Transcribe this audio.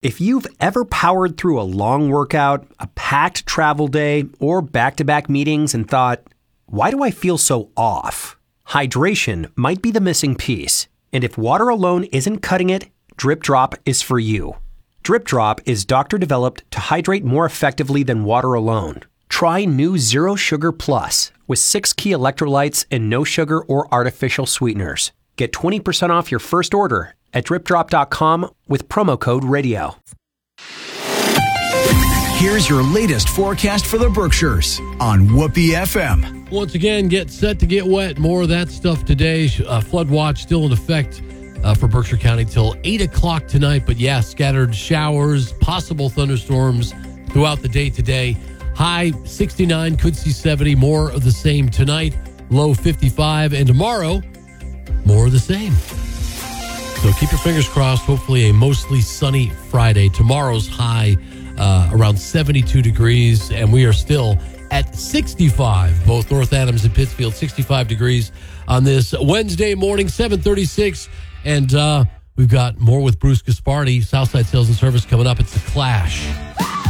If you've ever powered through a long workout, a packed travel day, or back-to-back meetings and thought, why do I feel so off? Hydration might be the missing piece. And if water alone isn't cutting it, Drip Drop is for you. Drip Drop is doctor-developed to hydrate more effectively than water alone. Try new Zero Sugar Plus with 6 key electrolytes and no sugar or artificial sweeteners. Get 20% off your first order at dripdrop.com with promo code radio. Here's your latest forecast for the Berkshires on Whoopee FM. Once again, get set to get wet. More of that stuff today. Flood watch still in effect for Berkshire County till 8 o'clock tonight. But yeah, scattered showers, possible thunderstorms throughout the day today. High 69, could see 70. More of the same tonight. Low 55. And tomorrow, more of the same. So keep your fingers crossed. Hopefully a mostly sunny Friday. Tomorrow's high around 72 degrees, and we are still at 65. Both North Adams and Pittsfield, 65 degrees on this Wednesday morning, 7:36. And we've got more with Bruce Gaspardi, Southside Sales and Service coming up. It's The Clash.